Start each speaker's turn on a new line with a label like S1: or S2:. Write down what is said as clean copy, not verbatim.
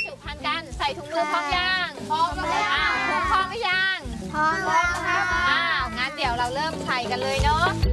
S1: จุภัณฑ์กันใส่ถุงมือพร้อมยังพร้อมแล้วถุงพร้อมหรือยังพร้อมแล้วครับงั้นเดี๋ยวเราเริ่มใส่กันเลยเนาะ